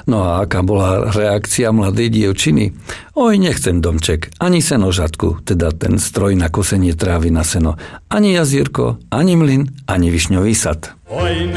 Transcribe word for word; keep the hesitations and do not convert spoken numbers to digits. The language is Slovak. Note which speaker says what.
Speaker 1: No a aká bola reakcia mladej dievčiny? Oj, nechcem domček, ani senožatku, teda ten stroj na kosenie trávy na seno, ani jazierko, ani mlyn, ani višňový sad. Oj,